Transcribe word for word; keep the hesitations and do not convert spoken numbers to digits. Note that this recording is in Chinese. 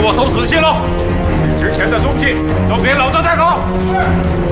我搜仔细喽，值钱的东西都给老子带走。是。